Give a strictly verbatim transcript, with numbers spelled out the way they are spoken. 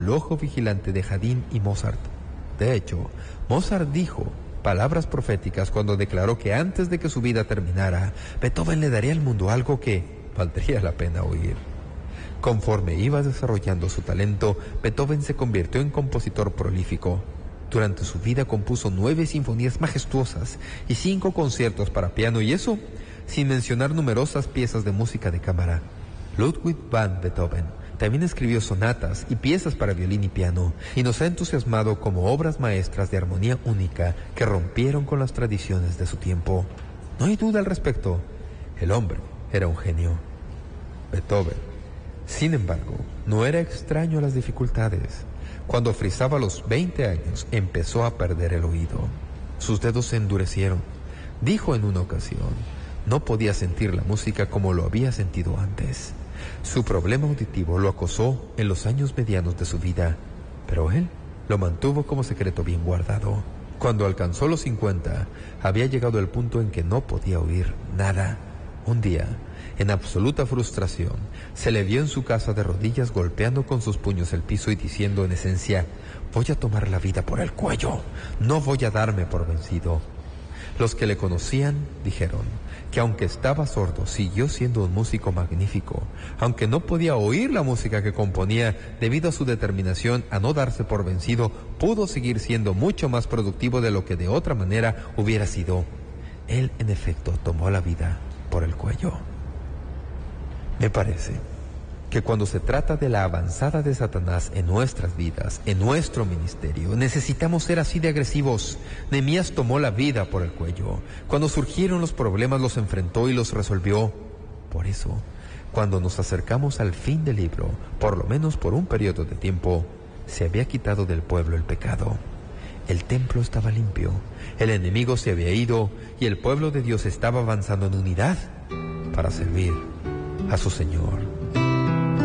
el ojo vigilante de Haydn y Mozart. De hecho, Mozart dijo palabras proféticas cuando declaró que antes de que su vida terminara, Beethoven le daría al mundo algo que valdría la pena oír. Conforme iba desarrollando su talento, Beethoven se convirtió en compositor prolífico. Durante su vida compuso nueve sinfonías majestuosas y cinco conciertos para piano, y eso sin mencionar numerosas piezas de música de cámara. Ludwig van Beethoven también escribió sonatas y piezas para violín y piano, y nos ha entusiasmado como obras maestras de armonía única que rompieron con las tradiciones de su tiempo. No hay duda al respecto, el hombre era un genio. Beethoven, sin embargo, no era extraño a las dificultades. Cuando frisaba los veinte años, empezó a perder el oído. Sus dedos se endurecieron. Dijo en una ocasión, no podía sentir la música como lo había sentido antes. Su problema auditivo lo acosó en los años medianos de su vida, pero él lo mantuvo como secreto bien guardado. Cuando alcanzó los cincuenta, había llegado el punto en que no podía oír nada. Un día, en absoluta frustración, se le vio en su casa de rodillas golpeando con sus puños el piso y diciendo en esencia, voy a tomar la vida por el cuello, no voy a darme por vencido. Los que le conocían dijeron que aunque estaba sordo, siguió siendo un músico magnífico. Aunque no podía oír la música que componía debido a su determinación a no darse por vencido, pudo seguir siendo mucho más productivo de lo que de otra manera hubiera sido. Él, en efecto, tomó la vida por el cuello. Me parece que cuando se trata de la avanzada de Satanás en nuestras vidas, en nuestro ministerio, necesitamos ser así de agresivos. Nehemías tomó la vida por el cuello. Cuando surgieron los problemas, los enfrentó y los resolvió. Por eso, cuando nos acercamos al fin del libro, por lo menos por un periodo de tiempo, se había quitado del pueblo el pecado. El templo estaba limpio, el enemigo se había ido y el pueblo de Dios estaba avanzando en unidad para servir a su Señor.